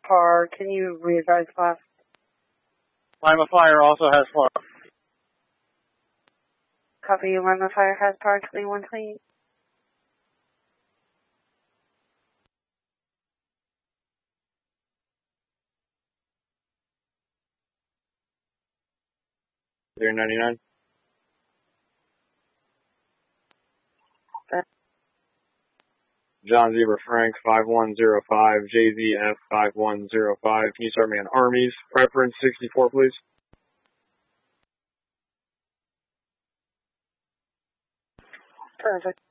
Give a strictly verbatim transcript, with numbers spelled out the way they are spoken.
par. Can you re-advise class? Lima Fire also has par. Copy. Lima Fire has par twenty-one twenty. zero ninety-nine. John Zebra Frank five one zero five, J Z F five one zero five. Can you start me on Armies? Preference sixty-four, please. Perfect.